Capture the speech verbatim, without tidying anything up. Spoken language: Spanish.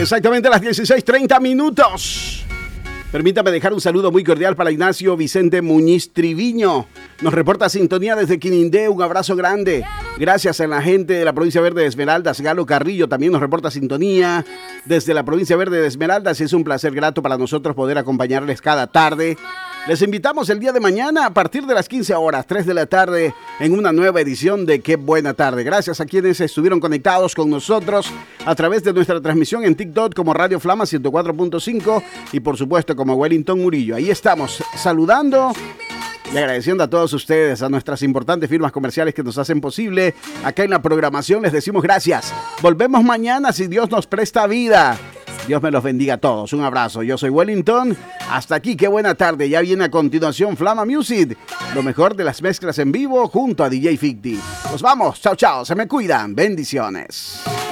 Exactamente a las dieciséis treinta minutos. Permítame dejar un saludo muy cordial para Ignacio Vicente Muñiz Triviño. Nos reporta sintonía desde Quinindé. Un abrazo grande. Gracias a la gente de la provincia verde de Esmeraldas. Galo Carrillo también nos reporta sintonía desde la provincia verde de Esmeraldas. Es un placer grato para nosotros poder acompañarles cada tarde. Les invitamos el día de mañana a partir de las quince horas, tres de la tarde, en una nueva edición de Qué Buena Tarde. Gracias a quienes estuvieron conectados con nosotros a través de nuestra transmisión en TikTok como Radio Flama ciento cuatro punto cinco y por supuesto como Wellington Murillo. Ahí estamos saludando y agradeciendo a todos ustedes, a nuestras importantes firmas comerciales que nos hacen posible. Acá en la programación les decimos gracias. Volvemos mañana si Dios nos presta vida. Dios me los bendiga a todos. Un abrazo. Yo soy Wellington. Hasta aquí, Qué Buena Tarde. Ya viene a continuación Flama Music. Lo mejor de las mezclas en vivo junto a D J Ficti. Nos vamos. Chao, chao. Se me cuidan. Bendiciones.